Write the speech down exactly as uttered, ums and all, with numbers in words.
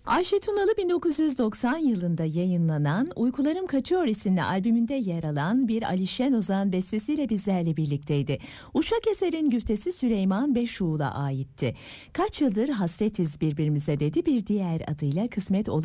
Ayşe Tunalı bin dokuz yüz doksan yılında yayınlanan Uykularım Kaçıyor isimli albümünde yer alan bir Ali Şen Ozan bestesiyle bizlerle birlikteydi. Uşak eserin güftesi Süleyman Beşoğlu'na aitti. Kaç yıldır hasretiz birbirimize dedi, bir diğer adıyla kısmet olur